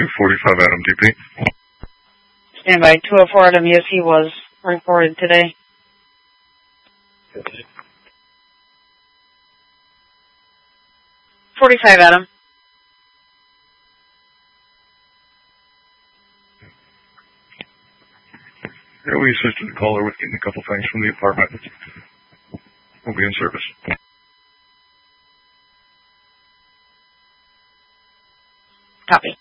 245 Adam DP. Standby. 204 Adam, yes, he was reported today. 45 Adam. Yeah, we assisted the caller with getting a couple things from the apartment. We'll be in service. Copy.